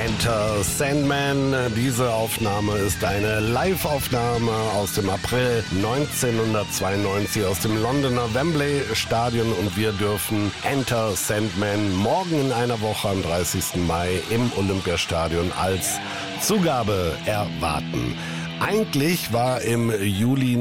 Enter Sandman. Diese Aufnahme ist eine Live-Aufnahme aus dem April 1992 aus dem Londoner Wembley Stadion und wir dürfen Enter Sandman morgen in einer Woche am 30. Mai im Olympiastadion als Zugabe erwarten. Eigentlich war im Juli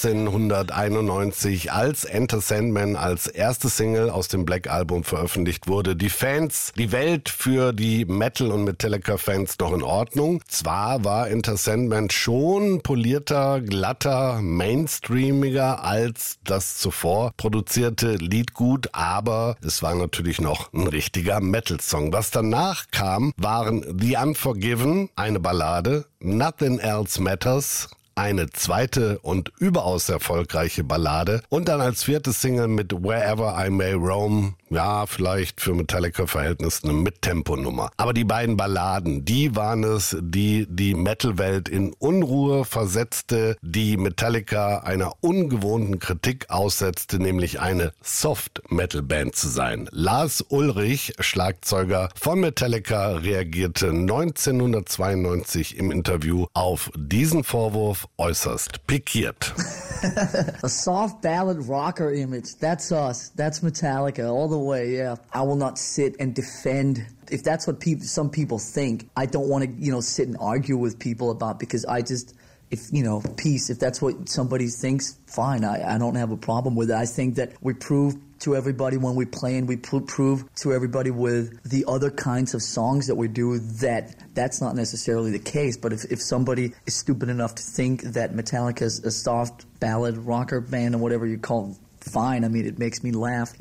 1991, als Enter Sandman als erste Single aus dem Black Album veröffentlicht wurde, die Welt für die Metal- und Metallica-Fans noch in Ordnung. Zwar war Enter Sandman schon polierter, glatter, mainstreamiger als das zuvor produzierte Liedgut, aber es war natürlich noch ein richtiger Metal-Song. Was danach kam, waren The Unforgiven, eine Ballade, Nothing Else Matters, eine zweite und überaus erfolgreiche Ballade und dann als vierte Single mit Wherever I May Roam, ja, vielleicht für Metallica-Verhältnisse eine Mittempo-Nummer. Aber die beiden Balladen, die waren es, die die Metal-Welt in Unruhe versetzte, die Metallica einer ungewohnten Kritik aussetzte, nämlich eine Soft-Metal-Band zu sein. Lars Ulrich, Schlagzeuger von Metallica, reagierte 1992 im Interview auf diesen Vorwurf äußerst pikiert. A soft ballad rocker image, that's us, that's Metallica all the way, yeah. I will not sit and defend. If that's what some people think, I don't want to, sit and argue with people about, because peace, if that's what somebody thinks, fine, I don't have a problem with it. I think that we prove to everybody when we play, and we prove to everybody with the other kinds of songs that we do that that's not necessarily the case. But if somebody is stupid enough to think that Metallica is a soft ballad rocker band or whatever you call it, fine. I mean, it makes me laugh.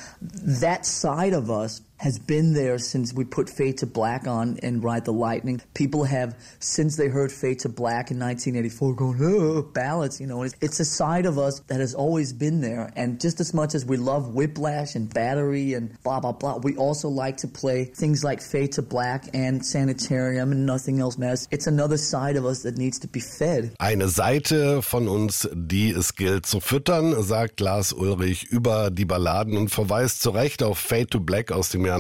That side of us has been there since we put Fade to Black on and Ride the Lightning. People have, since they heard Fade to Black in 1984, going, oh, ballads, It's a side of us that has always been there. And just as much as we love Whiplash and Battery and blah, blah, blah, we also like to play things like Fade to Black and Sanitarium and Nothing Else Matters. It's another side of us that needs to be fed. Eine Seite von uns, die es gilt zu füttern, sagt Lars Ulrich über die Balladen und verweist zu Recht auf Fade to Black aus dem Jahr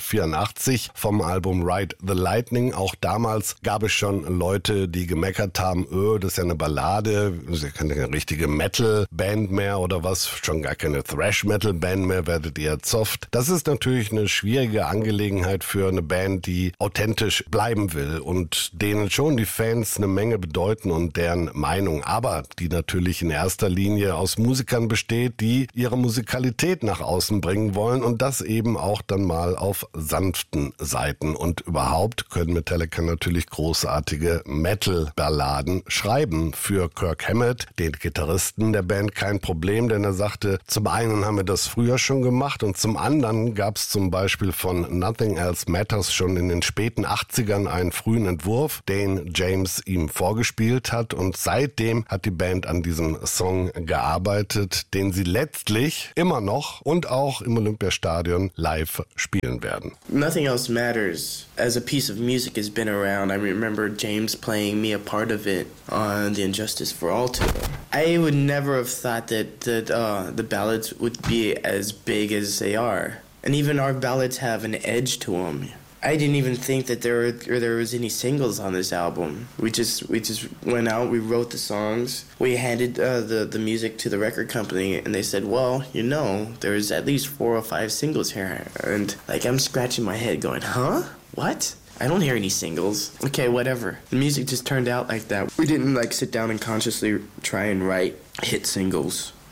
1984 vom Album Ride the Lightning. Auch damals gab es schon Leute, die gemeckert haben, das ist ja eine Ballade, das ist ja keine richtige Metal-Band mehr oder was, schon gar keine Thrash-Metal-Band mehr, werdet ihr soft. Das ist natürlich eine schwierige Angelegenheit für eine Band, die authentisch bleiben will und denen schon die Fans eine Menge bedeuten und deren Meinung, aber die natürlich in erster Linie aus Musikern besteht, die ihre Musikalität nach außen bringen wollen und das eben auch dann mal auf sanften Seiten. Und überhaupt können Metallica natürlich großartige Metal-Balladen schreiben. Für Kirk Hammett, den Gitarristen der Band, kein Problem, denn er sagte, zum einen haben wir das früher schon gemacht und zum anderen gab es zum Beispiel von Nothing Else Matters schon in den späten 80ern einen frühen Entwurf, den James ihm vorgespielt hat und seitdem hat die Band an diesem Song gearbeitet, den sie letztlich immer noch und auch im Olympiastadion live spielen werden. Nothing Else Matters as a piece of music has been around. I remember James playing me a part of it on the Injustice for All tour. I would never have thought that the ballads would be as big as they are. And even our ballads have an edge to them. I didn't even think that there was any singles on this album. We just went out, we wrote the songs, we handed the music to the record company, and they said, well, there's at least 4 or 5 singles here. And I'm scratching my head going, huh? What? I don't hear any singles. Okay, whatever. The music just turned out like that. We didn't sit down and consciously try and write hit singles.